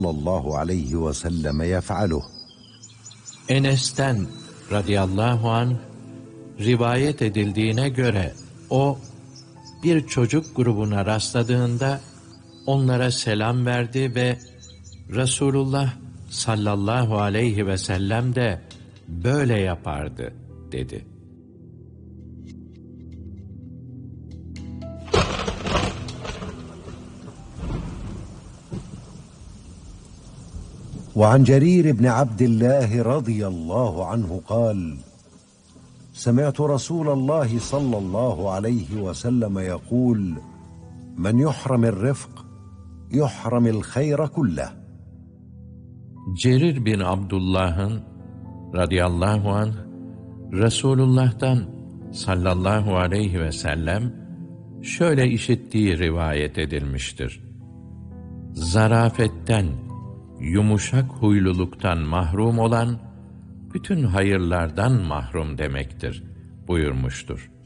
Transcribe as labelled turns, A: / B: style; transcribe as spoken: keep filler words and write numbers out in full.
A: sallallahu aleyhi ve sellem yef'aluh.
B: Enes'ten radıyallahu anh rivayet edildiğine göre o bir çocuk grubuna rastladığında onlara selam verdi ve Resulullah sallallahu aleyhi ve sellem de böyle yapardı dedi.
A: وعن جرير بن عبد الله رضي الله عنه قال: سمعت رسول الله صلى الله عليه وسلم يقول: من يحرم الرفق يحرم الخير كله.
B: Cerir bin Abdullah'ın radıyallahu anh Resulullah'tan sallallahu aleyhi ve sellem şöyle işittiği rivayet edilmiştir. Zarafetten, yumuşak huyluluktan mahrum olan bütün hayırlardan mahrum demektir buyurmuştur.